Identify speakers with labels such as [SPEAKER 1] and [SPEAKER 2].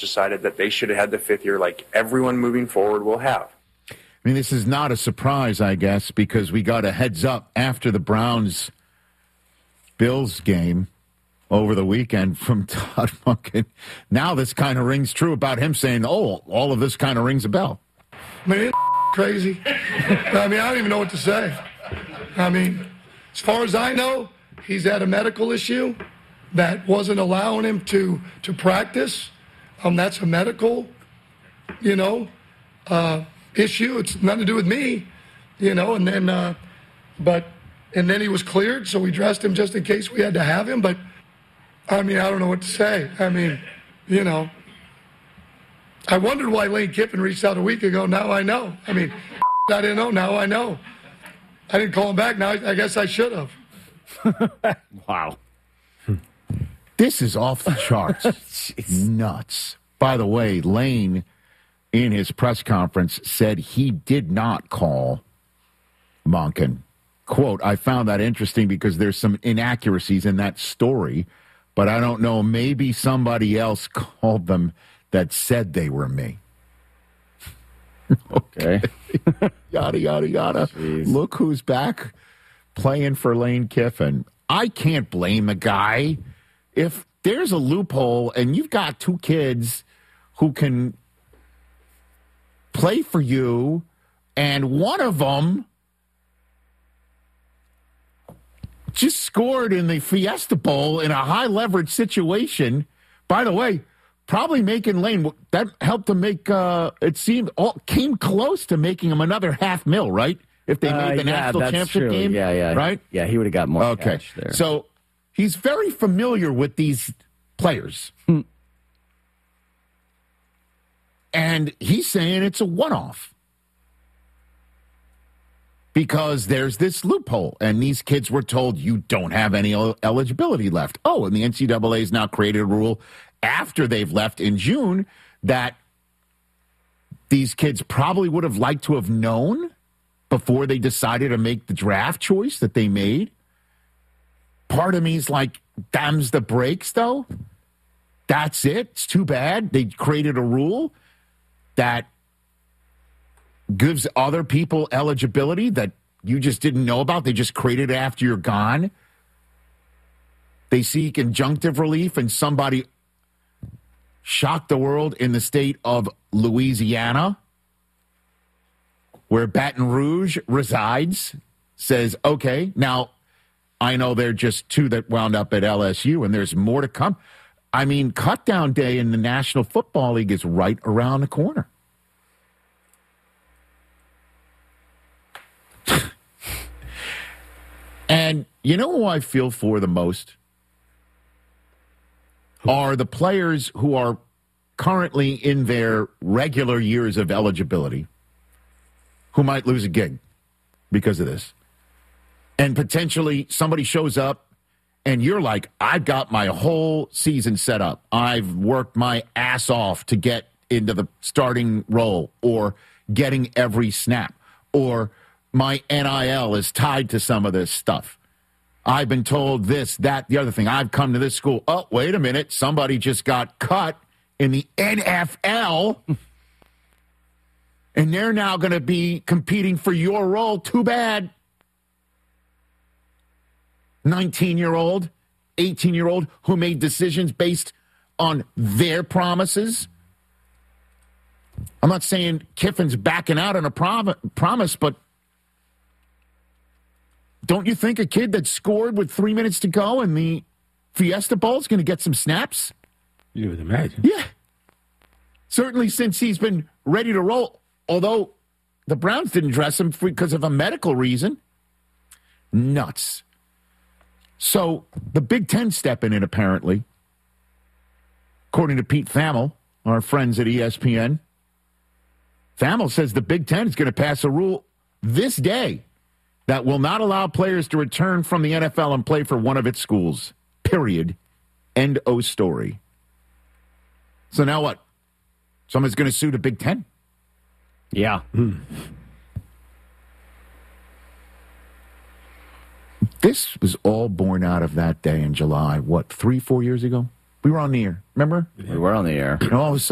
[SPEAKER 1] decided that they should have had the fifth year like everyone moving forward will have.
[SPEAKER 2] I mean, this is not a surprise, I guess, because we got a heads up after the Browns-Bills game over the weekend from Todd Monken. Now this kind of rings true about him saying, oh, all of this kind of rings a bell.
[SPEAKER 3] I mean, it's crazy. I mean, I don't even know what to say. I mean, as far as I know, he's had a medical issue that wasn't allowing him to practice. That's a medical, issue. It's nothing to do with me, and then, and then he was cleared, so we dressed him just in case we had to have him. But, I mean, I don't know what to say. I mean, I wondered why Lane Kiffin reached out a week ago. Now I know. I mean, I didn't know. Now I know. I didn't call him back. Now I guess I should have.
[SPEAKER 2] Wow. This is off the charts. Nuts. By the way, Lane, in his press conference, said he did not call Monken. Quote, I found that interesting because there's some inaccuracies in that story, but I don't know, maybe somebody else called them that said they were me. Okay. Yada, yada, yada. Jeez. Look who's back playing for Lane Kiffin. I can't blame the guy. If there's a loophole and you've got two kids who can play for you and one of them just scored in the Fiesta Bowl in a high-leverage situation, by the way, probably making Lane, that helped him make, it seemed, came close to making him another $500,000, right? If they made the national championship game.
[SPEAKER 4] Yeah.
[SPEAKER 2] Right?
[SPEAKER 4] Yeah, he would have got more cash there.
[SPEAKER 2] So he's very familiar with these players. And he's saying it's a one-off. Because there's this loophole, and these kids were told you don't have any eligibility left. Oh, and the NCAA has now created a rule after they've left in June that these kids probably would have liked to have known before they decided to make the draft choice that they made. Part of me is like, damns the brakes, though. That's it. It's too bad. They created a rule that gives other people eligibility that you just didn't know about. They just created it after you're gone. They seek injunctive relief, and somebody shocked the world in the state of Louisiana, where Baton Rouge resides, says, okay, now I know there are just two that wound up at LSU, and there's more to come. I mean, cut-down day in the National Football League is right around the corner. And you know who I feel for the most? Are the players who are currently in their regular years of eligibility who might lose a gig because of this. And potentially somebody shows up and you're like, I've got my whole season set up. I've worked my ass off to get into the starting role or getting every snap, or my NIL is tied to some of this stuff. I've been told this, that, the other thing. I've come to this school. Oh, wait a minute. Somebody just got cut in the NFL, and they're now going to be competing for your role. Too bad. 19-year-old, 18-year-old who made decisions based on their promises. I'm not saying Kiffin's backing out on a promise, but don't you think a kid that scored with 3 minutes to go in the Fiesta Bowl is going to get some snaps?
[SPEAKER 5] You would imagine.
[SPEAKER 2] Yeah. Certainly since he's been ready to roll, although the Browns didn't dress him because of a medical reason. Nuts. So the Big Ten stepping in, apparently, according to Pete Thamel, our friends at ESPN. Thamel says the Big Ten is going to pass a rule this day that will not allow players to return from the NFL and play for one of its schools. Period. End of story. So now what? Someone's going to sue the Big Ten?
[SPEAKER 4] Yeah.
[SPEAKER 2] This was all born out of that day in July, 3-4 years ago? We were on the air, remember?
[SPEAKER 4] We were on the air.
[SPEAKER 2] And all of a sudden,